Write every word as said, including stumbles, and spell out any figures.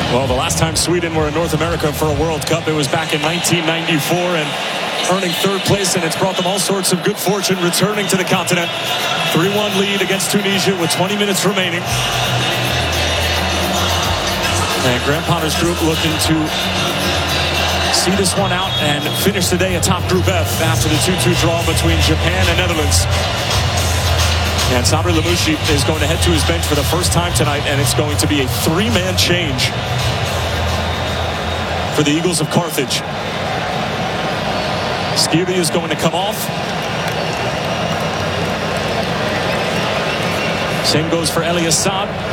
Well, the last time Sweden were in North America for a World Cup, it was back in nineteen ninety-four, and earning third place, and it's brought them all sorts of good fortune returning to the continent. three one lead against Tunisia with twenty minutes remaining. And Graham Potter's group looking to see this one out and finish the day atop Group F after the two two draw between Japan and Netherlands. And Sabri Lamouchi is going to head to his bench for the first time tonight, and it's going to be a three-man change for the Eagles of Carthage. Skiri is going to come off. Same goes for Elias Saad.